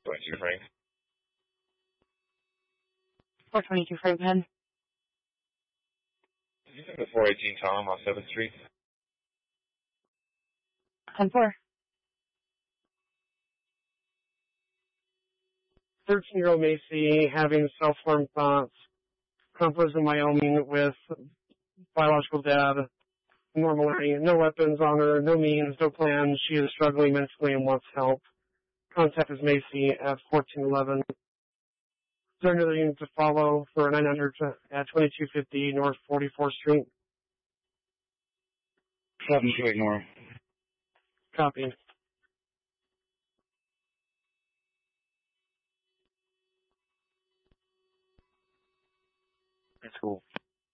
22 Frank. 422 Franklin. Did you send the 418 Tom off 7th Street? 10-4. 13-year-old Macy having self-harm thoughts. Conflicts in Wyoming with biological dad. Normal area. No weapons on her, no means, no plans. She is struggling mentally and wants help. Contact is Macy at 1411. Is there another unit to follow for 900 at 2250 North 44th Street? 728 North. Copy. That's cool.